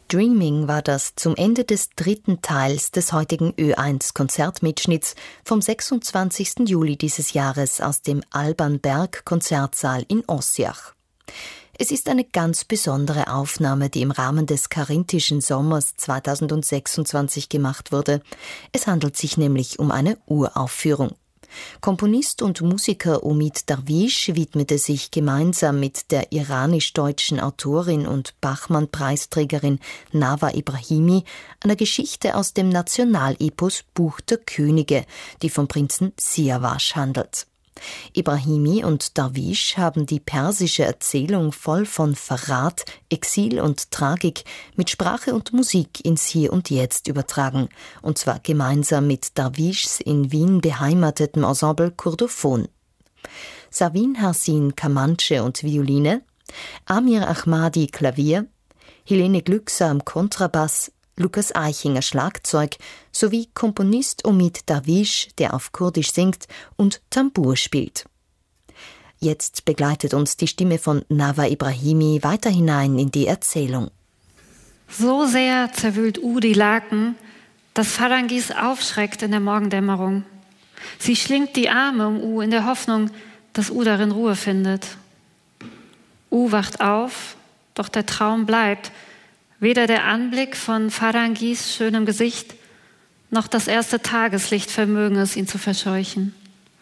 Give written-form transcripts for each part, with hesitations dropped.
Dreaming war das zum Ende des 3. Teils des heutigen Ö1-Konzertmitschnitts vom 26. Juli dieses Jahres aus dem Alban Berg Konzertsaal in Ossiach. Es ist eine ganz besondere Aufnahme, die im Rahmen des Carinthischen Sommers 2026 gemacht wurde. Es handelt sich nämlich um eine Uraufführung. Komponist und Musiker Omid Darwish widmete sich gemeinsam mit der iranisch-deutschen Autorin und Bachmann-Preisträgerin Nawa Ibrahimi einer Geschichte aus dem Nationalepos Buch der Könige, die vom Prinzen Siawash handelt. Ibrahimi und Darwish haben die persische Erzählung voll von Verrat, Exil und Tragik mit Sprache und Musik ins Hier und Jetzt übertragen, und zwar gemeinsam mit Darwishs in Wien beheimatetem Ensemble Kurdophon. Savin Harsin Kamanche und Violine, Amir Ahmadi Klavier, Helene Glückser am Kontrabass, Lukas Eichinger Schlagzeug sowie Komponist Omid Darwish, der auf Kurdisch singt und Tambur spielt. Jetzt begleitet uns die Stimme von Nawa Ibrahimi weiter hinein in die Erzählung. So sehr zerwühlt die Laken, dass Farangis aufschreckt in der Morgendämmerung. Sie schlingt die Arme um in der Hoffnung, dass darin Ruhe findet. Wacht auf, doch der Traum bleibt. Weder der Anblick von Farangis schönem Gesicht noch das erste Tageslicht vermögen es, ihn zu verscheuchen.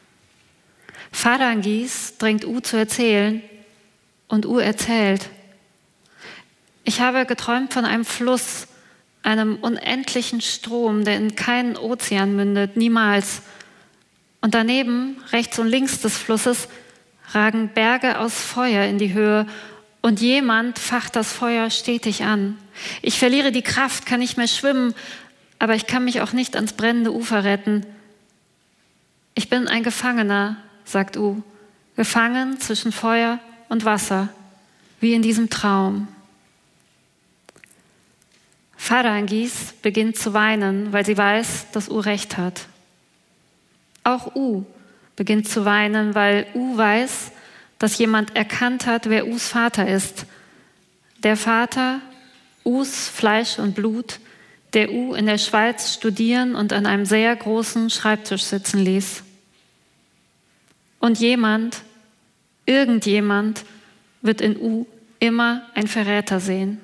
Farangis drängt zu erzählen und erzählt. Ich habe geträumt von einem Fluss, einem unendlichen Strom, der in keinen Ozean mündet, niemals. Und daneben, rechts und links des Flusses, ragen Berge aus Feuer in die Höhe und jemand facht das Feuer stetig an. Ich verliere die Kraft, kann nicht mehr schwimmen, aber ich kann mich auch nicht ans brennende Ufer retten. Ich bin ein Gefangener, sagt gefangen zwischen Feuer und Wasser, wie in diesem Traum. Farangis beginnt zu weinen, weil sie weiß, dass recht hat. Auch beginnt zu weinen, weil weiß, dass jemand erkannt hat, wer Vater ist. Der Vater, Fleisch und Blut, der in der Schweiz studieren und an einem sehr großen Schreibtisch sitzen ließ. Und irgendjemand wird in immer ein Verräter sehen.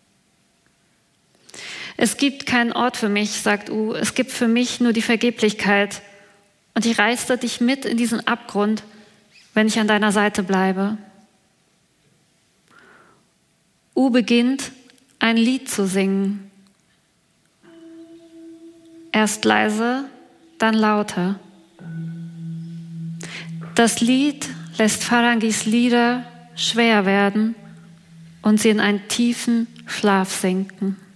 Es gibt keinen Ort für mich, sagt es gibt für mich nur die Vergeblichkeit. Und ich reiße dich mit in diesen Abgrund, wenn ich an deiner Seite bleibe. Beginnt, ein Lied zu singen. Erst leise, dann lauter. Das Lied lässt Farangis Lieder schwer werden und sie in einen tiefen Schlaf sinken.